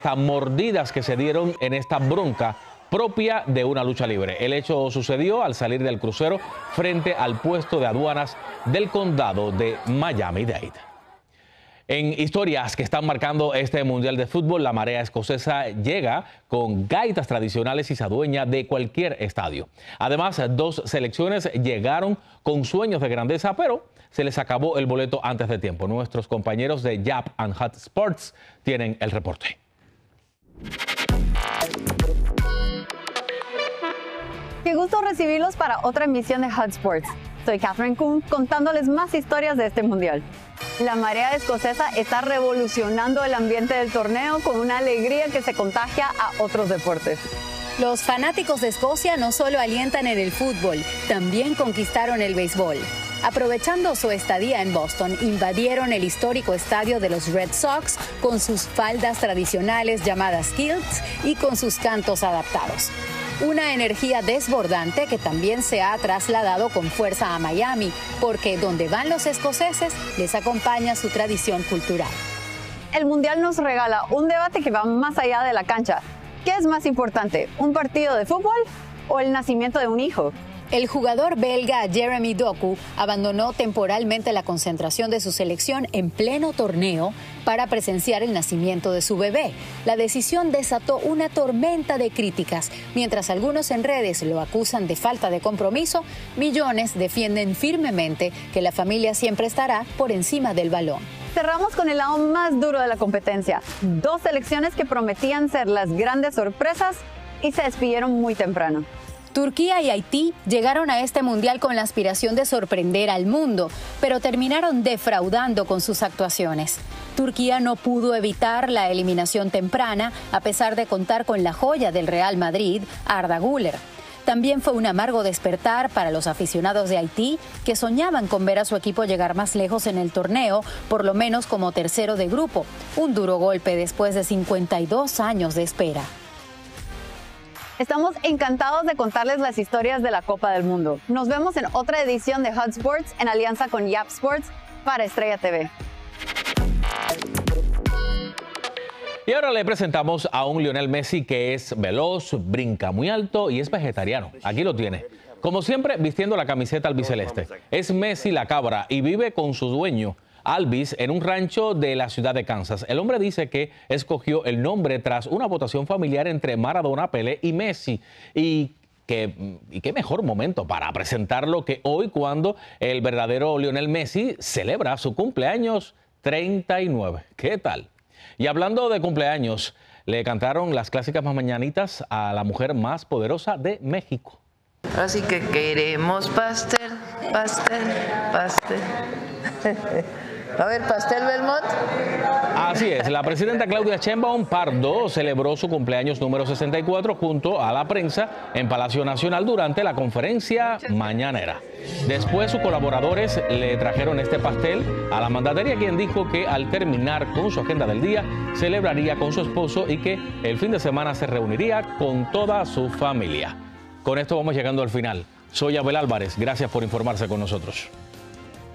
mordidas que se dieron en esta bronca propia de una lucha libre. El hecho sucedió al salir del crucero frente al puesto de aduanas del condado de Miami-Dade. En historias que están marcando este Mundial de Fútbol, la marea escocesa llega con gaitas tradicionales y se adueña de cualquier estadio. Además, dos selecciones llegaron con sueños de grandeza, pero se les acabó el boleto antes de tiempo. Nuestros compañeros de Yap and Hot Sports tienen el reporte. Qué gusto recibirlos para otra emisión de Hot Sports. Soy Catherine Kuhn contándoles más historias de este mundial. La marea escocesa está revolucionando el ambiente del torneo con una alegría que se contagia a otros deportes. Los fanáticos de Escocia no solo alientan en el fútbol, también conquistaron el béisbol. Aprovechando su estadía en Boston, invadieron el histórico estadio de los Red Sox con sus faldas tradicionales llamadas kilts y con sus cantos adaptados. Una energía desbordante que también se ha trasladado con fuerza a Miami, porque donde van los escoceses les acompaña su tradición cultural. El Mundial nos regala un debate que va más allá de la cancha. ¿Qué es más importante, un partido de fútbol o el nacimiento de un hijo? El jugador belga Jeremy Doku abandonó temporalmente la concentración de su selección en pleno torneo para presenciar el nacimiento de su bebé. La decisión desató una tormenta de críticas. Mientras algunos en redes lo acusan de falta de compromiso, millones defienden firmemente que la familia siempre estará por encima del balón. Cerramos con el lado más duro de la competencia. Dos selecciones que prometían ser las grandes sorpresas y se despidieron muy temprano. Turquía y Haití llegaron a este mundial con la aspiración de sorprender al mundo, pero terminaron defraudando con sus actuaciones. Turquía no pudo evitar la eliminación temprana, a pesar de contar con la joya del Real Madrid, Arda Güler. También fue un amargo despertar para los aficionados de Haití, que soñaban con ver a su equipo llegar más lejos en el torneo, por lo menos como tercero de grupo. Un duro golpe después de 52 años de espera. Estamos encantados de contarles las historias de la Copa del Mundo. Nos vemos en otra edición de Hot Sports en alianza con Yap Sports para Estrella TV. Y ahora le presentamos a un Lionel Messi que es veloz, brinca muy alto y es vegetariano. Aquí lo tiene. Como siempre, vistiendo la camiseta albiceleste. Es Messi la cabra y vive con su dueño, Alvis, en un rancho de la ciudad de Kansas. El hombre dice que escogió el nombre tras una votación familiar entre Maradona, Pelé y Messi. Y qué mejor momento para presentarlo que hoy, cuando el verdadero Lionel Messi celebra su cumpleaños 39. ¿Qué tal? Y hablando de cumpleaños, le cantaron las clásicas mañanitas a la mujer más poderosa de México. Así que queremos pastel, pastel, pastel. A ver, ¿pastel Belmont? Así es, la presidenta Claudia Sheinbaum Pardo celebró su cumpleaños número 64 junto a la prensa en Palacio Nacional durante la conferencia mañanera. Después, sus colaboradores le trajeron este pastel a la mandataria, quien dijo que al terminar con su agenda del día, celebraría con su esposo y que el fin de semana se reuniría con toda su familia. Con esto vamos llegando al final. Soy Abel Álvarez, gracias por informarse con nosotros.